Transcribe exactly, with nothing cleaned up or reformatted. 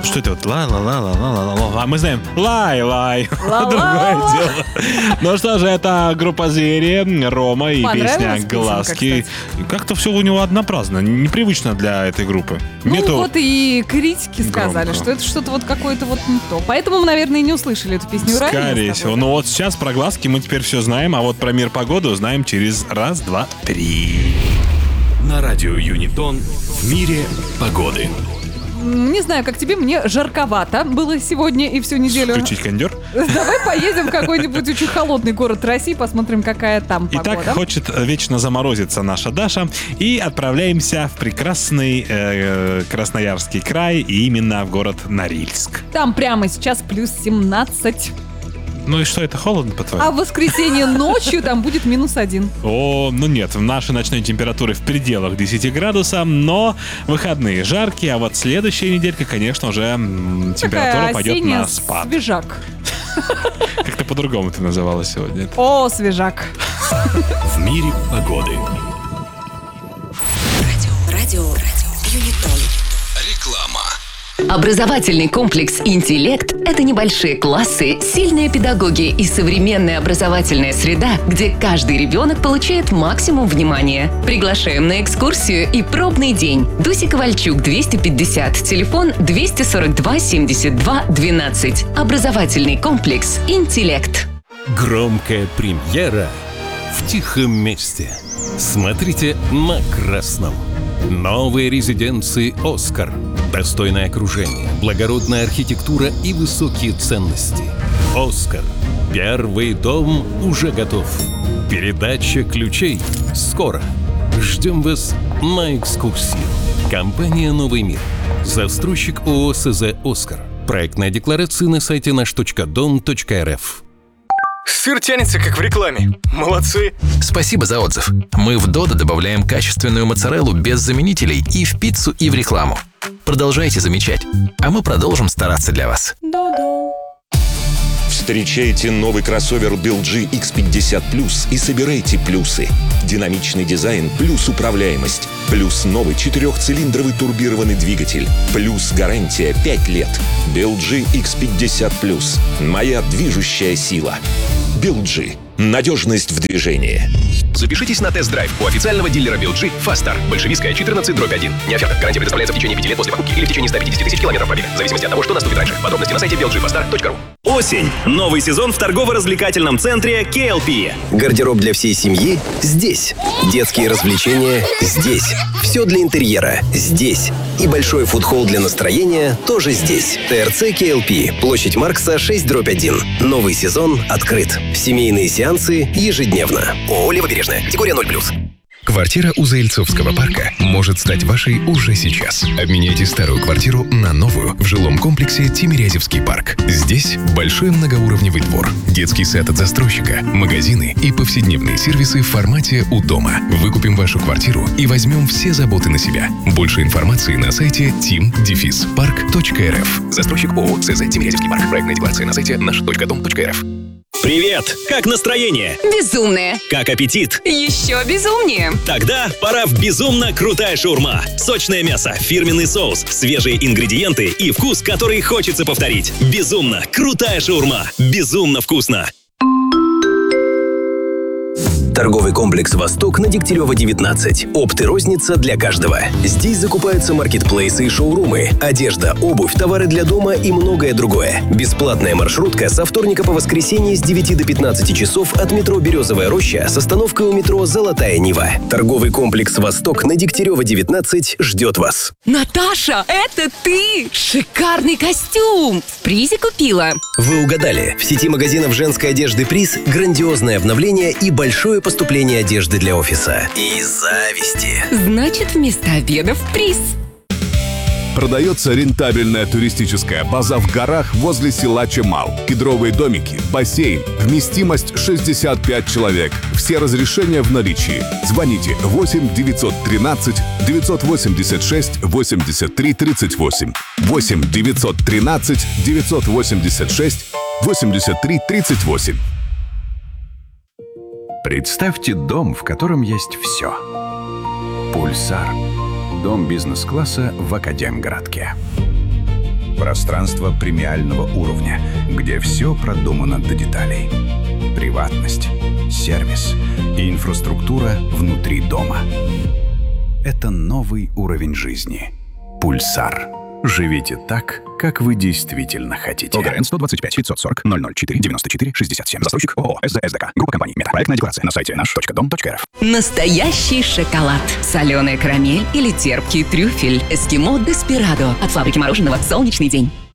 Что это вот ла-ла-ла-ла-ла-ла-ла? А мы знаем лай-лай. Другое дело. Ну что же, это группа «Звери», Рома и песня «Глазки». Как-то все у него однообразно, непривычно для этой группы. Ну Нету... вот и критики сказали, громко, что это что-то вот какое-то вот не то. Поэтому мы, наверное, и не услышали эту песню ранее. Скорее всего. Ну вот сейчас про «Глазки» мы теперь все знаем, а вот про мир погоды узнаем через раз, два, три. На радио Юнитон в мире погоды. Не знаю, как тебе, мне жарковато было сегодня и всю неделю. Включить кондер? Давай поедем в какой-нибудь очень холодный город России, посмотрим, какая там погода. Итак, хочет вечно заморозиться наша Даша. И отправляемся в прекрасный э, Красноярский край, и именно в город Норильск. Там прямо сейчас плюс семнадцать. Ну и что, это холодно, по-твоему? А в воскресенье ночью там будет минус один. О, ну нет, наши ночные температуры в пределах десяти градусов, но выходные жаркие, а вот следующая неделька, конечно, уже м, температура пойдет на спад. Свежак. Как-то по-другому ты называла сегодня. О, свежак. В мире погоды. Радио, радио, радио, Юнитон. Реклама. Образовательный комплекс «Интеллект» — это небольшие классы, сильные педагоги и современная образовательная среда, где каждый ребенок получает максимум внимания. Приглашаем на экскурсию и пробный день. Дуся Ковальчук, двести пятьдесят, телефон двести сорок два семьдесят два двенадцать. Образовательный комплекс «Интеллект». Громкая премьера в тихом месте. Смотрите на красном. Новые резиденции «Оскар». Достойное окружение, благородная архитектура и высокие ценности. «Оскар». Первый дом уже готов. Передача ключей скоро. Ждем вас на экскурсию. Компания «Новый мир». Застройщик ООО СЗ «Оскар». Проектная декларация на сайте наш точка дом точка эр эф. Сыр тянется, как в рекламе. Молодцы. Спасибо за отзыв. Мы в Додо добавляем качественную моцареллу без заменителей и в пиццу, и в рекламу. Продолжайте замечать, а мы продолжим стараться для вас. Додо. Встречайте новый кроссовер би эл джи икс пятьдесят плюс и собирайте плюсы. Динамичный дизайн плюс управляемость, плюс новый четырехцилиндровый турбированный двигатель, плюс гарантия пять лет. би эл джи икс пятьдесят плюс. Моя движущая сила. би эл джи. Надежность в движении. Запишитесь на тест-драйв у официального дилера би эл джи «Фастар». Большевистская, четырнадцать дробь один. Не оферта. Гарантия предоставляется в течение пяти лет после покупки или в течение ста пятидесяти тысяч километров пробега. В зависимости от того, что наступит раньше. Подробности на сайте би эл джи фастар точка ру. Осень. Новый сезон в торгово-развлекательном центре кей эл пи. Гардероб для всей семьи здесь. Детские развлечения здесь. Все для интерьера здесь. И большой фудхолл для настроения тоже здесь. ТРЦ кей эл пи. Площадь Маркса, шесть дробь один. Новый сезон открыт. Семейные сеансы ежедневно. ООО «Левобережная». Категория ноль плюс. Квартира у Заильцовского парка может стать вашей уже сейчас. Обменяйте старую квартиру на новую в жилом комплексе Тимирязевский парк. Здесь большой многоуровневый двор, детский сад от застройщика, магазины и повседневные сервисы в формате «У дома». Выкупим вашу квартиру и возьмем все заботы на себя. Больше информации на сайте тим парк точка эр эф. Застройщик ООО СЗ Тимирязевский парк. Проектная декларация на сайте наш точка дом точка эр эф. Привет! Как настроение? Безумное. Как аппетит? Еще безумнее. Тогда пора в безумно крутая шаурма. Сочное мясо, фирменный соус, свежие ингредиенты и вкус, который хочется повторить. Безумно крутая шаурма. Безумно вкусно. Торговый комплекс «Восток» на Дегтярева, девятнадцать. Опт и розница для каждого. Здесь закупаются маркетплейсы и шоурумы, одежда, обувь, товары для дома и многое другое. Бесплатная маршрутка со вторника по воскресенье с девяти до пятнадцати часов от метро «Березовая роща» с остановкой у метро «Золотая Нива». Торговый комплекс «Восток» на Дегтярева, девятнадцать ждет вас. Наташа, это ты! Шикарный костюм! В призе купила. Вы угадали. В сети магазинов женской одежды «Приз» грандиозное обновление и большое поступление одежды для офиса. И зависти. Значит, вместо обеда в приз. Продается рентабельная туристическая база в горах возле села Чемал. Кедровые домики, бассейн, вместимость шестьдесят пять человек. Все разрешения в наличии. Звоните восемь девятьсот тринадцать девятьсот восемьдесят шесть восемьдесят три тридцать восемь. восемь девятьсот тринадцать девятьсот восемьдесят шесть восемьдесят три тридцать восемь. Представьте дом, в котором есть все. Пульсар. Дом бизнес-класса в Академгородке. Пространство премиального уровня, где все продумано до деталей. Приватность, сервис и инфраструктура внутри дома. Это новый уровень жизни. Пульсар. Живите так, как вы действительно хотите. ОГРН сто двадцать пять пятьсот сорок ноль ноль четыре девяносто четыре шестьдесят семь. Застройщик ООО СДСДК. Группа компаний Мета. Проектная декларация на сайте наш точка дом точка эр эф. Настоящий шоколад. Соленая карамель или терпкий трюфель. Эскимо Деспирадо. От фабрики мороженого «Солнечный день».